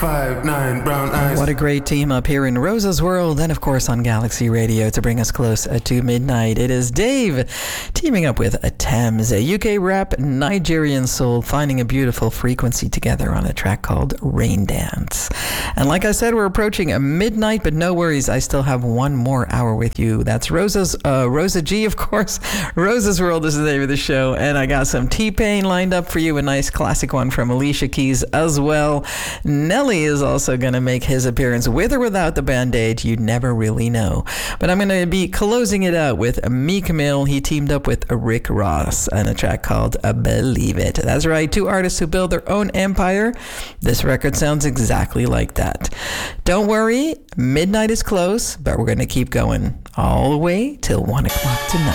5'9", brown eyes. What a great team up here in Rosa's World and, of course, on Galaxy Radio to bring us close to midnight. It is Dave teaming up with Thames, a UK rap, Nigerian soul, finding a beautiful frequency together on a track called Rain Dance. And like I said, we're approaching midnight, but no worries. I still have one more hour with you. That's Rosa G, of course. Rosa's World is the name of the show. And I got some T-Pain lined up for you, a nice classic one from Alicia Keys as well. Nelly is also going to make his appearance with or without the Band-Aid. You never really know. But I'm going to be closing it out with Meek Mill. He teamed up with Rick Ross on a track called Believe It. That's right, two artists who build their own empire. This record sounds exactly like that. Don't worry, midnight is close, but we're going to keep going all the way till 1 o'clock tonight.